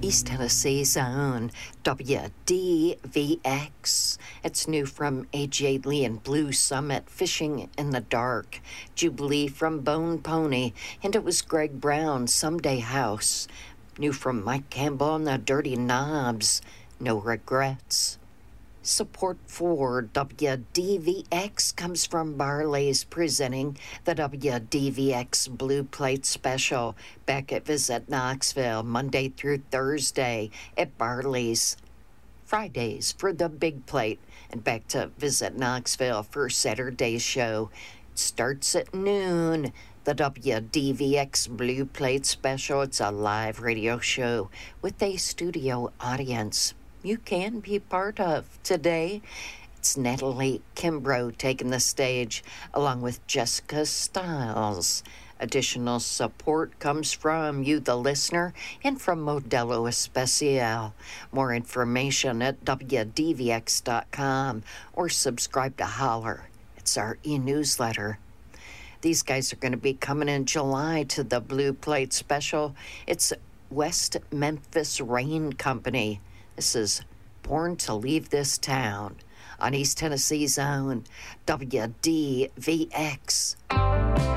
East Tennessee's own WDVX. It's new from A.J. Lee and Blue Summit, Fishing in the Dark. Jubilee from Bone Pony, and it was Greg Brown, Someday House. New from Mike Campbell and the Dirty Knobs, No Regrets. Support for WDVX comes from Barley's, presenting the WDVX Blue Plate Special back at Visit Knoxville, Monday through Thursday at Barley's. Fridays for the Big Plate, and back to Visit Knoxville for Saturday's show. It starts at noon. The WDVX Blue Plate Special, it's a live radio show with a studio audience you can be part of today. It's Natalie Kimbrough taking the stage along with Jessica Stiles. Additional support comes from you, the listener, and from Modelo Especial. More information at WDVX.com or subscribe to Holler. It's our e-newsletter. These guys are going to be coming in July to the Blue Plate Special. It's West Memphis Rain Company. This is Born to Leave This Town on East Tennessee's own WDVX.